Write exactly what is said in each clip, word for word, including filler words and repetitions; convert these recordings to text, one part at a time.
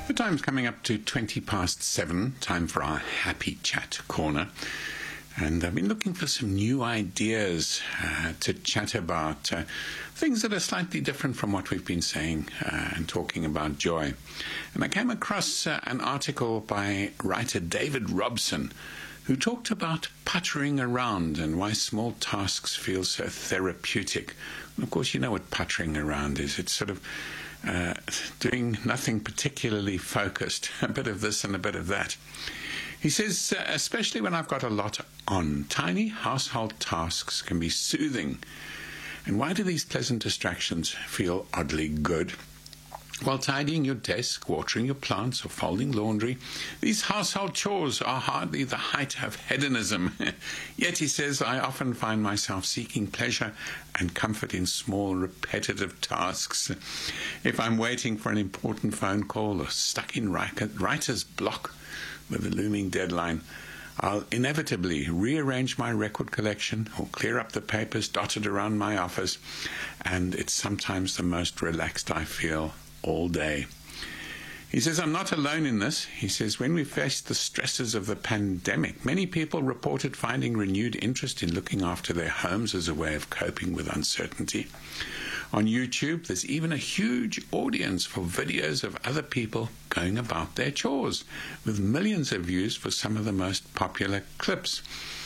The time's coming up to twenty past seven, time for our Happy Chat Corner. And I've been looking for some new ideas uh, to chat about, uh, things that are slightly different from what we've been saying uh, and talking about joy. And I came across uh, an article by writer David Robson, who talked about puttering around and why small tasks feel so therapeutic. And of course, you know what puttering around is. It's sort of uh, doing nothing particularly focused, a bit of this and a bit of that. He says, uh, especially when I've got a lot on, tiny household tasks can be soothing. And why do these pleasant distractions feel oddly good? While tidying your desk, watering your plants, or folding laundry, these household chores are hardly the height of hedonism. Yet, he says, I often find myself seeking pleasure and comfort in small, repetitive tasks. If I'm waiting for an important phone call or stuck in writer's block with a looming deadline, I'll inevitably rearrange my record collection or clear up the papers dotted around my office, and it's sometimes the most relaxed I feel all day. He says, I'm not alone in this. He says, when we faced the stresses of the pandemic, many people reported finding renewed interest in looking after their homes as a way of coping with uncertainty. On YouTube, there's even a huge audience for videos of other people going about their chores, with millions of views for some of the most popular clips.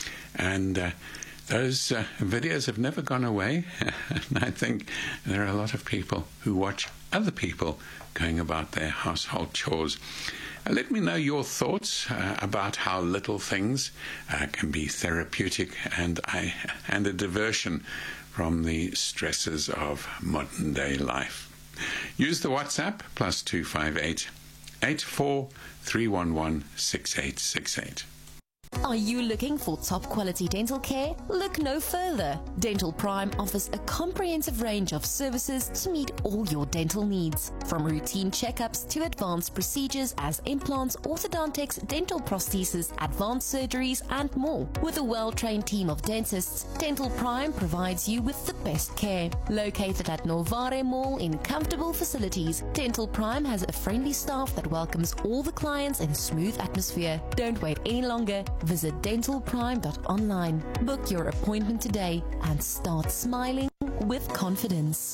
And uh, those uh, videos have never gone away. And I think there are a lot of people who watch other people going about their household chores. Uh, let me know your thoughts uh, about how little things uh, can be therapeutic and, I, and a diversion from the stresses of modern day life. Use the WhatsApp plus two five eight, eight four three one one, six eight six eight. Are you looking for top quality dental care? Look no further. Dental Prime offers a comprehensive range of services to meet all your dental needs. From routine checkups to advanced procedures as implants, orthodontics, dental prosthesis, advanced surgeries, and more. With a well-trained team of dentists, Dental Prime provides you with the best care. Located at Novare Mall in comfortable facilities, Dental Prime has a friendly staff that welcomes all the clients in a smooth atmosphere. Don't wait any longer. Visit dental prime dot online. Book your appointment today and start smiling with confidence.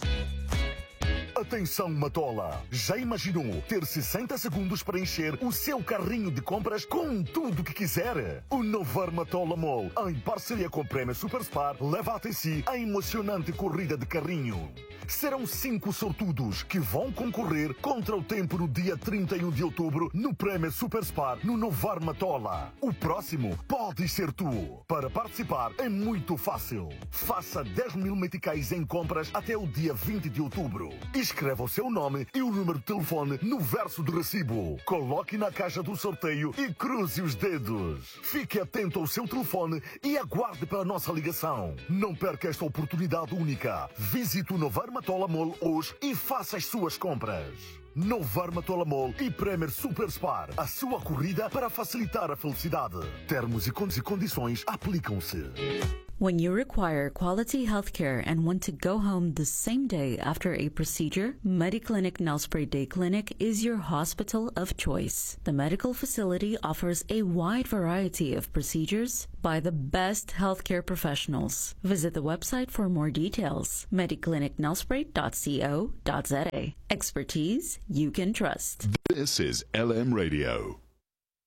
Atenção, Matola! Já imaginou ter sessenta segundos para encher o seu carrinho de compras com tudo o que quiser? O Novar Matola Mall, em parceria com o Prémio Superspar, leva até si a emocionante corrida de carrinho. Serão cinco sortudos que vão concorrer contra o tempo no dia trinta e um de outubro no Prémio Superspar no Novar Matola. O próximo pode ser tu. Para participar é muito fácil. Faça dez mil meticais em compras até o dia vinte de outubro. Escreva o seu nome e o número de telefone no verso do recibo. Coloque na caixa do sorteio e cruze os dedos. Fique atento ao seu telefone e aguarde pela nossa ligação. Não perca esta oportunidade única. Visite o Novar Matola Mall hoje e faça as suas compras. Novar Matola Mall e Premier Superspar. A sua corrida para facilitar a felicidade. Termos e condições aplicam-se. When you require quality healthcare and want to go home the same day after a procedure, Mediclinic Nelspruit Day Clinic is your hospital of choice. The medical facility offers a wide variety of procedures by the best healthcare professionals. Visit the website for more details, mediclinic nelspruit dot co dot za. Expertise you can trust. This is L M Radio.